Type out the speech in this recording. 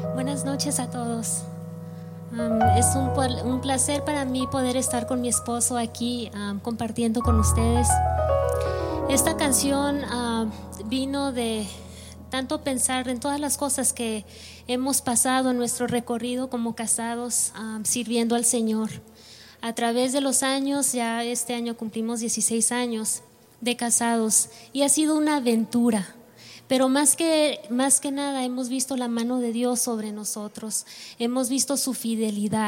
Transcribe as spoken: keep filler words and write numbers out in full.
Buenas noches a todos. Um, es un, un placer para mí poder estar con mi esposo aquí um, compartiendo con ustedes. Esta canción uh, vino de tanto pensar en todas las cosas que hemos pasado en nuestro recorrido como casados, um, sirviendo al Señor. A través de los años, ya este año cumplimos dieciséis años de casados y ha sido una aventura. Pero más que, más que nada hemos visto la mano de Dios sobre nosotros, hemos visto su fidelidad.